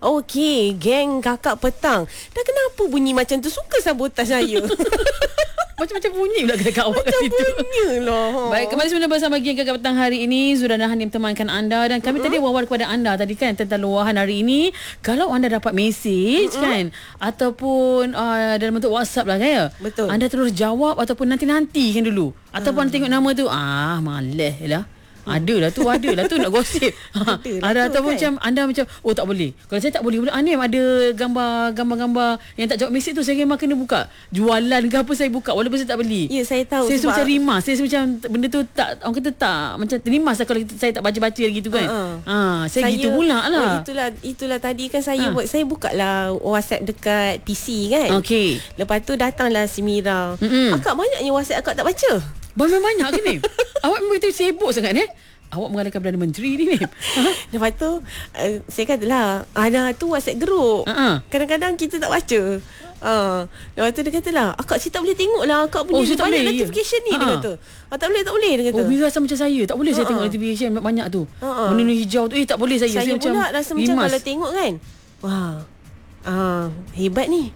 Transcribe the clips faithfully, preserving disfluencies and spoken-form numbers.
Okey, geng kakak petang. Dan kenapa bunyi macam tu? Suka sabotaj saya. Macam-macam bunyi pula kakak awak kat situ. Macam bunyi lah. Baik, kembali semula bersama geng kakak petang hari ini. Zura dan Hanim temankan anda. Dan kami uh-huh. tadi wawancara kepada anda tadi kan tentang luahan hari ini. Kalau anda dapat mesej uh-huh. kan, ataupun uh, dalam bentuk WhatsApp lah kan. Betul. Anda terus jawab ataupun nanti-nanti kan dulu. Ataupun uh. tengok nama tu, ah malas lah. Adalah tu, adalah tu nak gosip. Ha, ada ataupun kan? Macam anda macam oh tak boleh. Kalau saya tak boleh, boleh Anim ada gambar gambar-gambar yang tak jawab mesej tu, saya memang kena buka. Jualan ke apa saya buka walaupun saya tak beli. Ya, saya tahu. Saya macam rimas. Saya macam benda tu tak, orang kata tak macam rimas lah kalau saya tak baca-baca gitu kan. Uh-huh. Ha, saya, saya gitu pula lah. Oh, itulah itulah tadi kan saya ha. buat, saya buka lah WhatsApp dekat P C kan. Okey. Lepas tu datanglah si Mira. Mm-mm. Akak banyaknya WhatsApp akak tak baca. Banyak-banyak ke ni? Awak memang betul sibuk sangat ni. Awak mengalahkan Perdana Menteri ni. Lepas tu uh, saya katalah ada tu WhatsApp group. Uh-huh. Kadang-kadang kita tak baca. Uh, lepas tu dia katalah, akak si tak boleh tengok lah, akak punya oh, banyak boleh, notification ya. ni. Dia kata ah, tak boleh, tak boleh dia kata. Oh, Mira rasa macam saya. Tak boleh uh-huh. saya tengok notification banyak tu. Uh-huh. Benda hijau tu, eh tak boleh saya. Saya, saya pula macam rasa rimas. Macam kalau tengok kan, wah, Ah, hebat ni.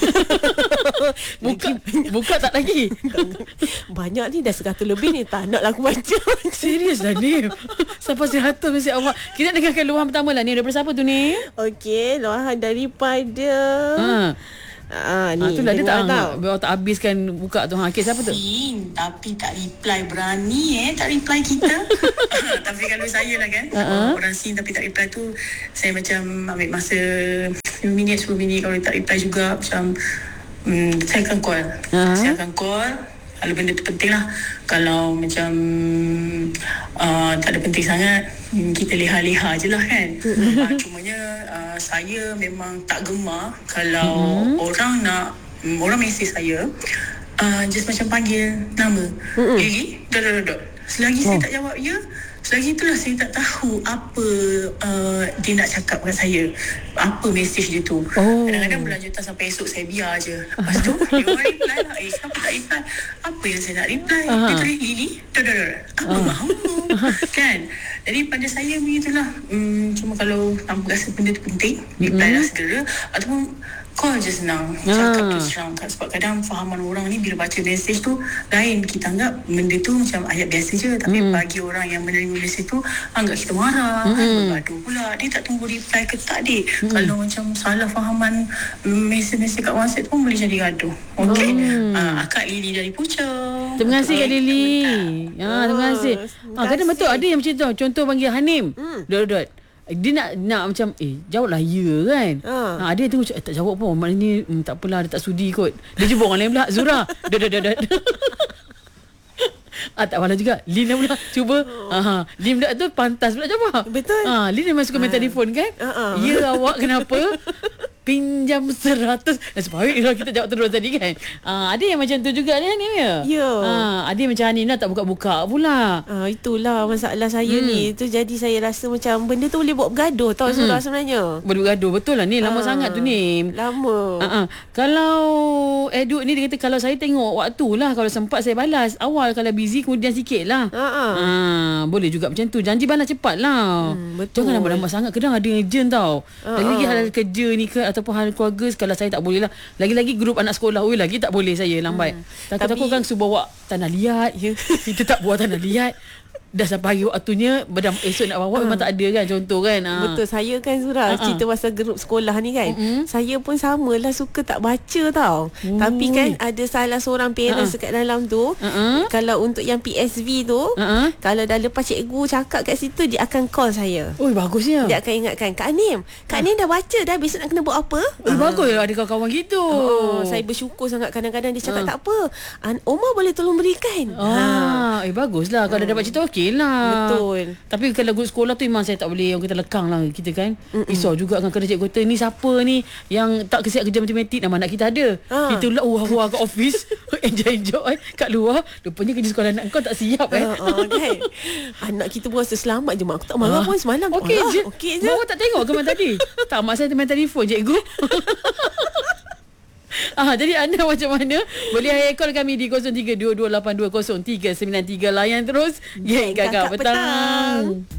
Buka buka tak lagi. Banyak ni, dah seratus lebih ni. Tak nak lah aku baca. Serius lah ni. Sampai seratus mesti awak. Kita dengarkan luahan pertama lah ni. Daripada siapa tu ni? Okey, luahan daripada ha. Ah, ni. Ha, tu lah dia tak tahu. Tak habiskan buka tu. Ha, okey, siapa tu? Sin, tapi tak reply. Berani eh tak reply kita. Tapi kalau saya lah kan, uh-huh. orang sin tapi tak reply tu, saya macam ambil masa lima minit, sepuluh minit. Kalau tak reply juga macam um, saya akan call. Uh-huh. Saya akan call kalau benda tu penting lah. Kalau macam uh, tak ada penting sangat, kita leha-leha je lah kan. uh, Cumanya uh, saya memang tak gemar kalau mm-hmm. orang nak um, orang mesej saya uh, just macam panggil nama mm-hmm. Lily, dot dot dot. Selagi oh. saya tak jawab ya, selagi itulah saya tak tahu apa uh, dia nak cakap dengan saya, apa mesej dia tu. oh. Kadang-kadang berlanjutan sampai esok, saya biar je. Lepas tu dia orang reply lah, eh siapa tak reply, apa yang saya nak reply. uh-huh. Dia tulis Lily, dot dot dot. Apa uh. mahu kan. Jadi pada saya begitulah. hmm, Cuma kalau tanpa rasa benda tu penting, reply mm-hmm. lah segera. Ataupun call je senang, cakap ah. tu serang. Sebab kadang fahaman orang ni bila baca mesej tu lain. Kita anggap benda tu macam ayat biasa je, tapi mm. bagi orang yang menerima mesej tu anggap kita marah, mm. kan, bergaduh pula. Dia tak tunggu reply ke tak dik. mm. Kalau macam salah fahaman mesej-mesej kat WhatsApp pun boleh jadi gaduh. Okey. mm. uh, Akak Lily dari Puchong. Terima kasih Kak Lily. Ya, terima kasih. Ah, kadang betul ada yang macam tu. Contoh panggil Hanim, mm. dot dot. Dia nak nak macam eh jawablah ya kan. Ha, ha ada yang tengok eh, tak jawab pun. Maknanya hmm, tak apalah, dia tak sudi kot. Dia jumpa orang lain pula, Zura. Dot dot dot. Ah, tak malah juga. Lin pula cuba. Oh. Ha, Lin pula tu pantas pula jawab. Betul. Ha, Lin memang suka main ha. telefon kan? Uh-uh. Ya awak kenapa? Pinjam seratus. Sebaik kalau kita jawab terus tadi kan. Ah, ada yang macam tu juga ni Hanim ya? Ya. Ah, ada yang macam Hanim lah tak buka-buka pula. Ah, itulah masalah saya hmm. ni. Itu jadi saya rasa macam benda tu boleh buat bergaduh tau hmm. sebenarnya. Boleh bergaduh betul lah ni. Lama ah, sangat tu ni. Lama. Ah, ah. Kalau Eduk ni dia kata kalau saya tengok waktu lah, kalau sempat saya balas. Awal kalau busy kemudian sikit lah. Ah, ah. Ah, boleh juga macam tu. Janji balas cepat lah. Hmm, betul. Jangan lama-lama sangat. Kadang ada yang urgent tau. Ah, Lagi-lagi ah. hal kerja ni ke ataupun hal keluarga, kalau saya tak boleh lah. Lagi-lagi grup anak sekolah, oi lagi tak boleh saya lambat. Hmm. Takut-takut kan suruh bawa tanah liat ya. Kita tak buat tanah liat. Dah sampai hari waktunya, bedam esok nak bawa, ha. memang tak ada kan, contoh kan. Ha. Betul, saya kan Zura, ha. cerita pasal grup sekolah ni kan. Mm-hmm. Saya pun samalah suka tak baca tau. Ui. Tapi kan ada salah seorang parents ha. dekat dalam tu. Ha. Kalau untuk yang P S V tu, ha. kalau dah lepas cikgu cakap kat situ, dia akan call saya. Oi, bagusnya. Dia akan ingatkan, Kak Anim, Kak Anim ha. dah baca dah, besok nak kena buat apa? Oi, ha. bagus ada kawan-kawan gitu. Oh, saya bersyukur sangat. Kadang-kadang dia cakap ha. tak apa, Omar boleh tolong berikan. Ah, ha. Eh baguslah kalau ha. dah dapat cerita okey lah. Betul. Tapi kalau guru sekolah tu memang saya tak boleh, orang kita lekang lah kita kan. Mm-mm. Risau juga kan kerja cikgu kata ni siapa ni yang tak kesiap kerja matematik, nama anak kita ada. Ha. Kita pula wah-wah kat office enjoy-enjoy kat luar, rupanya kerja sekolah anak kau tak siap kan. Uh, okay. Anak kita pun rasa selamat je mak. Aku tak marah uh. pun semalam. Okey je. Okey je. Mak tak tengok ke mak tadi? Tak, mak saya main telefon cikgu. Ah, jadi anda macam mana? Boleh call kami di kosong tiga dua dua lapan dua kosong tiga sembilan tiga. Layan terus Geng Kakak Petang.